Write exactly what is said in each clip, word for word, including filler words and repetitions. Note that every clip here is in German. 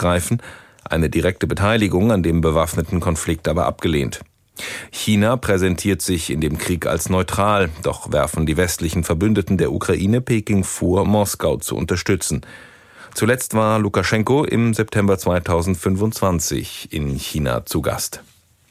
greifen, eine direkte Beteiligung an dem bewaffneten Konflikt aber abgelehnt. China präsentiert sich in dem Krieg als neutral, doch werfen die westlichen Verbündeten der Ukraine Peking vor, Moskau zu unterstützen. Zuletzt war Lukaschenko im September zweitausendfünfundzwanzig in China zu Gast.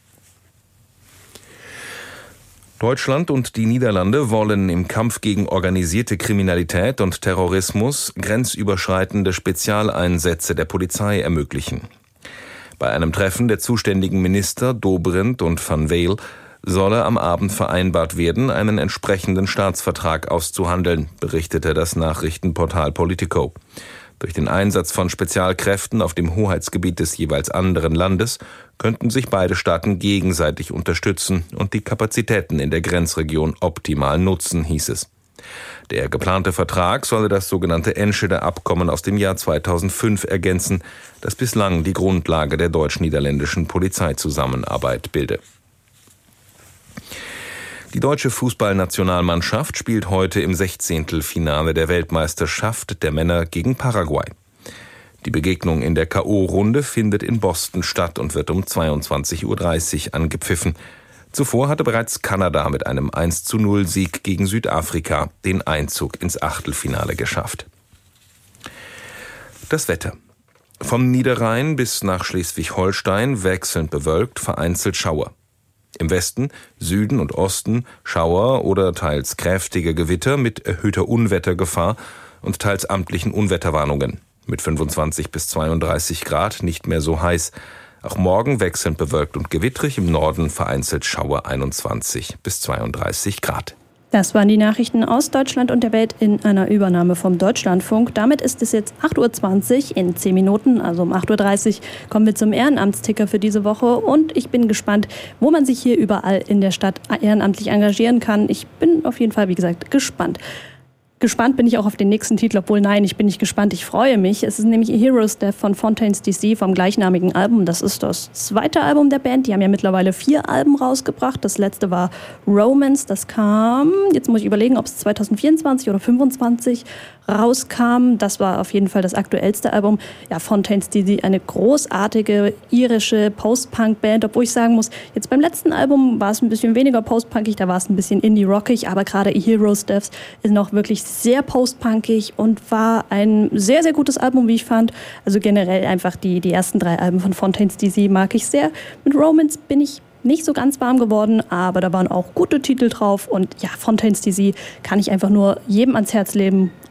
Deutschland und die Niederlande wollen im Kampf gegen organisierte Kriminalität und Terrorismus grenzüberschreitende Spezialeinsätze der Polizei ermöglichen. Bei einem Treffen der zuständigen Minister Dobrindt und Van Weel solle am Abend vereinbart werden, einen entsprechenden Staatsvertrag auszuhandeln, berichtete das Nachrichtenportal Politico. Durch den Einsatz von Spezialkräften auf dem Hoheitsgebiet des jeweils anderen Landes könnten sich beide Staaten gegenseitig unterstützen und die Kapazitäten in der Grenzregion optimal nutzen, hieß es. Der geplante Vertrag solle das sogenannte Enschede-Abkommen aus dem Jahr zweitausendfünf ergänzen, das bislang die Grundlage der deutsch-niederländischen Polizeizusammenarbeit bilde. Die deutsche Fußballnationalmannschaft spielt heute im Sechzehntelfinale der Weltmeisterschaft der Männer gegen Paraguay. Die Begegnung in der K O-Runde findet in Boston statt und wird um zweiundzwanzig Uhr dreißig angepfiffen. Zuvor hatte bereits Kanada mit einem eins zu null Sieg gegen Südafrika den Einzug ins Achtelfinale geschafft. Das Wetter. Vom Niederrhein bis nach Schleswig-Holstein wechselnd bewölkt, vereinzelt Schauer. Im Westen, Süden und Osten Schauer oder teils kräftige Gewitter mit erhöhter Unwettergefahr und teils amtlichen Unwetterwarnungen. Mit fünfundzwanzig bis zweiunddreißig Grad nicht mehr so heiß. Auch morgen wechselnd bewölkt und gewittrig, im Norden vereinzelt Schauer einundzwanzig bis zweiunddreißig Grad. Das waren die Nachrichten aus Deutschland und der Welt in einer Übernahme vom Deutschlandfunk. Damit ist es jetzt acht Uhr zwanzig, in zehn Minuten, also um acht Uhr dreißig, kommen wir zum Ehrenamtsticker für diese Woche. Und ich bin gespannt, wo man sich hier überall in der Stadt ehrenamtlich engagieren kann. Ich bin auf jeden Fall, wie gesagt, gespannt. Gespannt bin ich auch auf den nächsten Titel, obwohl nein, ich bin nicht gespannt, ich freue mich. Es ist nämlich A Hero's Death von Fontaines D C vom gleichnamigen Album. Das ist das zweite Album der Band. Die haben ja mittlerweile vier Alben rausgebracht. Das letzte war Romance, das kam, jetzt muss ich überlegen, ob es zweitausendvierundzwanzig oder fünfundzwanzig rauskam. Das war auf jeden Fall das aktuellste Album. Ja, Fontaines D C, eine großartige irische Post-Punk-Band, obwohl ich sagen muss, jetzt beim letzten Album war es ein bisschen weniger post-punkig, da war es ein bisschen indie-rockig, aber gerade A Hero's Death ist noch wirklich sehr post-punkig und war ein sehr, sehr gutes Album, wie ich fand. Also generell einfach die, die ersten drei Alben von Fontaines D C mag ich sehr. Mit Romance bin ich nicht so ganz warm geworden, aber da waren auch gute Titel drauf und ja, Fontaines D C kann ich einfach nur jedem ans Herz legen